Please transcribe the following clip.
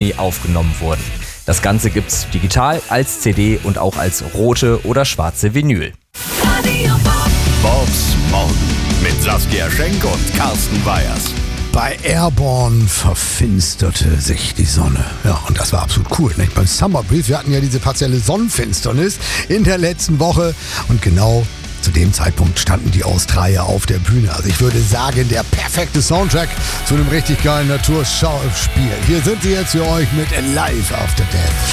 Sony aufgenommen wurden. Das Ganze gibt's digital, als CD und auch als rote oder schwarze Vinyl. Bobs Morgen mit Saskia Schenk und Carsten Weyers. Bei Airborne verfinsterte sich die Sonne. Ja, und das war absolut cool. Nicht? Beim Summer Breeze, wir hatten ja diese partielle Sonnenfinsternis in der letzten Woche. Und genau zu dem Zeitpunkt standen die Australier auf der Bühne. Also ich würde sagen, der perfekte Soundtrack zu einem richtig geilen Naturschauspiel. Hier sind sie jetzt für euch mit Alive After Death.